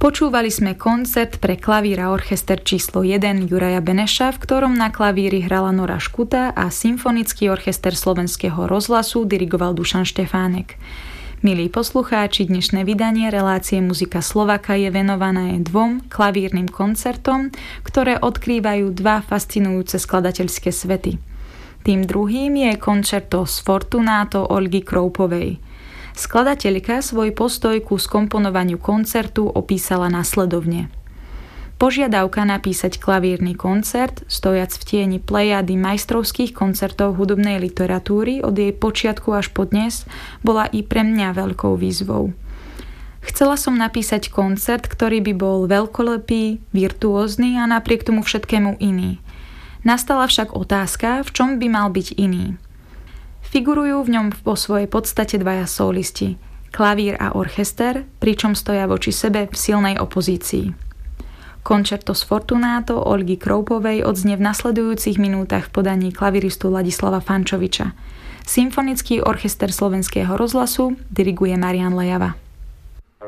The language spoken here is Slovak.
Počúvali sme koncert pre klavír a orchester číslo 1 Juraja Beneša, v ktorom na klavíri hrala Nora Škuta a Symfonický orchester Slovenského rozhlasu dirigoval Dušan Štefánek. Milí poslucháči, dnešné vydanie relácie Muzika Slováka je venované dvom klavírnym koncertom, ktoré odkrývajú dva fascinujúce skladateľské svety. Tým druhým je Concerto Sfortunato Olgy Kroupovej. Skladateľka svoj postoj ku skomponovaniu koncertu opísala nasledovne. Požiadavka napísať klavírny koncert, stojac v tieni plejady majstrovských koncertov hudobnej literatúry od jej počiatku až po dnes, bola i pre mňa veľkou výzvou. Chcela som napísať koncert, ktorý by bol veľkolepý, virtuózny a napriek tomu všetkému iný. Nastala však otázka, v čom by mal byť iný. Figurujú v ňom vo svojej podstate dvaja solisti, klavír a orchester, pričom stoja voči sebe v silnej opozícii. Concerto Sfortunato Olgy Kroupovej odznie v nasledujúcich minútach v podaní klaviristu Ladislava Fančoviča. Symfonický orchester Slovenského rozhlasu diriguje Marián Lejava.